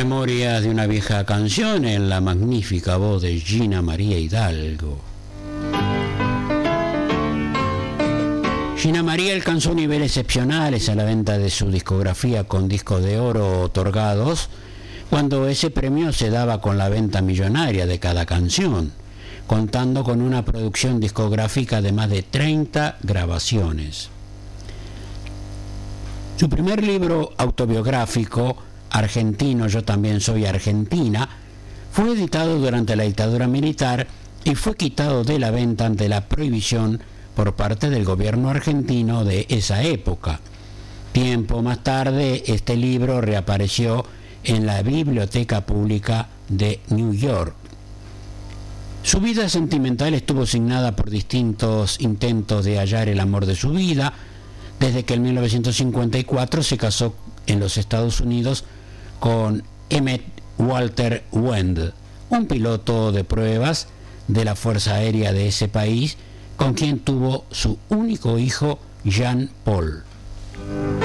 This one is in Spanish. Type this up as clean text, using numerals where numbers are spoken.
Memorias de una vieja canción en la magnífica voz de Gina María Hidalgo. Gina María alcanzó niveles excepcionales a la venta de su discografía con discos de oro otorgados, cuando ese premio se daba con la venta millonaria de cada canción, contando con una producción discográfica de más de 30 grabaciones. Su primer libro autobiográfico, Argentino, yo también soy argentina, fue editado durante la dictadura militar y fue quitado de la venta ante la prohibición por parte del gobierno argentino de esa época. Tiempo más tarde, este libro reapareció en la Biblioteca Pública de New York. Su vida sentimental estuvo signada por distintos intentos de hallar el amor de su vida, desde que en 1954 se casó en los Estados Unidos con Emmett Walter Wend, un piloto de pruebas de la Fuerza Aérea de ese país, con quien tuvo su único hijo, Jean Paul.